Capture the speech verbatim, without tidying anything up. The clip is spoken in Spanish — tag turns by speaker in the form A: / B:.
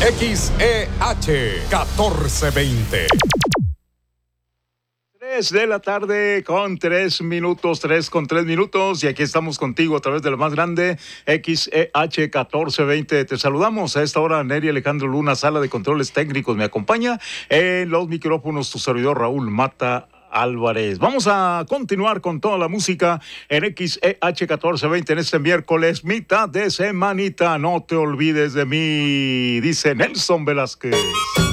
A: X E H catorce veinte.
B: tres de la tarde con tres minutos, tres con tres minutos, y aquí estamos contigo a través de la más grande, X E H catorce veinte. Te saludamos a esta hora, Neri Alejandro Luna, sala de controles técnicos, me acompaña en los micrófonos tu servidor Raúl Mata Álvarez. Vamos a continuar con toda la música en X E H catorce veinte en este miércoles, mitad de semanita. No te olvides de mí, dice Nelson Velázquez.